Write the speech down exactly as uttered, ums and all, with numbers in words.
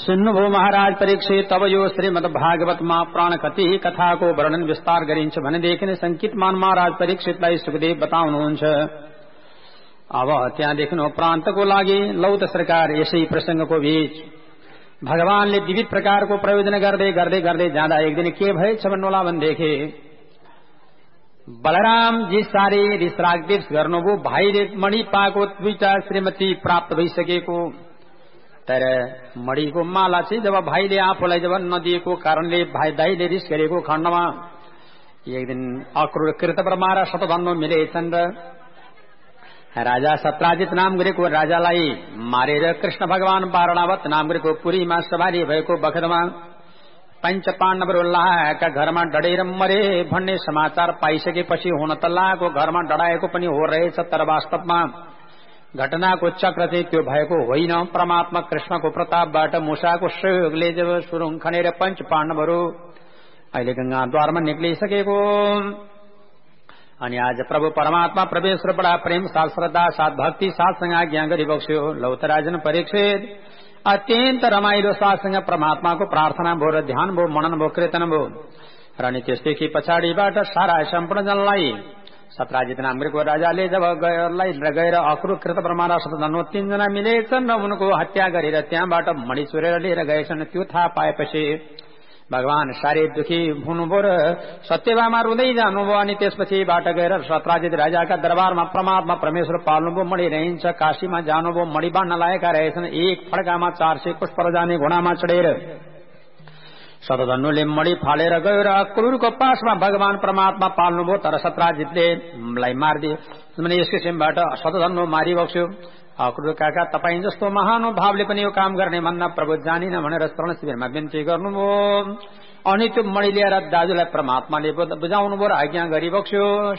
सुन्नुभो महाराज परीक्षित तब यो श्रीमद् भागवतमा प्राण कति कथाको वर्णन विस्तार गरिन्छ भनेदेखि संकितमान महाराज परीक्षितलाई सुखदेव बताउनुहुन्छ। अब त्यहाँदेखि प्रान्तको लागि लौत सरकार यसै प्रसंगको बीच भगवानले विविध प्रकारको प्रयोजन गर्दै गर्दै गर्दै जाँदा एक दिन के भएछ भन्नुहोला भनेदेखि बलराम जी सारे रिसरागदेश गर्नुभयो। भाइले मणि पाएको दुईटा श्रीमती प्राप्त भइसकेको, तर मणिको माला चाहिँ जब भाइले आफूलाई जब नदिएको कारणले भाइ दाइले रिस गरेको खण्डमा एक दिन अक्रूर कृतवर्मा र शतधन्व मिलेछन् र राजा सत्राजित नाम गरेको राजालाई मारेर कृष्ण भगवान वारणावत नाम गरेको पुरीमा सवारी भएको बखतमा पंच पाण्डवका घरमा डढेर मरे भन्ने समाचार पाइसकेपछि हुन त लागेको घरमा डढाएको पनि हो रहेछ, तर वास्तवमा घटनाको चक्र चाहिँ त्यो भएको होइन। परमात्मा कृष्णको प्रतापबाट मुसाको सहयोगले जब सुरुङ खनेर पंच पाण्डवहरू अहिले गंगाद्वारमा निक्लिसकेको अनि आज प्रभु परमात्मा परमेश्वर बड़ा प्रेम साथ श्रद्धा साथ भक्ति साथसँग आज्ञा गरिबक्स्यो। लौतराजन परीक्षित अत्यन्त रमाइलो साथसँग परमात्माको प्रार्थना भयो र ध्यान भयो, मनन भयो, कीर्तन भयो र अनि त्यसदेखि पछाडिबाट सारा सम्पूर्ण जनलाई सत्राजित नाम गरेको राजाले जब गएर अक्रूर कृतवर्मा र शतधन्व तीनजना मिलेछन् र उनको हत्या गरेर त्यहाँबाट मणि चुरेर लिएर गएछन्। त्यो थाहा पाएपछि भगवान साह्रै दुखी हुनुभयो र सत्यभामा रुँदै जानुभयो। अनि त्यसपछिबाट गएर सत्राजित राजाका दरबारमा परमात्मा परमेश्वर पाल्नुभयो। मणि रहन्छ, काशीमा जानुभयो, मणि बाँड्न लागेका रहेछन्। एक फड्कामा चार सय पुष्पर जाने घोडामा चढेर शतधन्वले मणि फालेर गयो र अक्रूरको पासमा भगवान परमात्मा पाल्नुभयो। तर सत्राजितले लाई मारिदिए। यस किसिमबाट शतधन्व मारिबक्स्यो। अक्रूर काका तपाईं जस्तो महानुभावले पनि यो काम गर्ने भन्न प्रभु जानिन भनेर शरण शिविरमा विन्ती गर्नुभयो। अनि त्यो मणि लिएर दाजुलाई परमात्माले बुझाउनुभयो र आज्ञा गरिबक्स्यो।